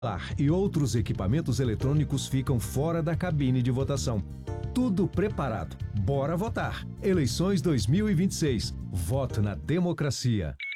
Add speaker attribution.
Speaker 1: E outros equipamentos eletrônicos ficam fora da cabine de votação. Tudo preparado. Bora votar. Eleições 2026. Voto na democracia.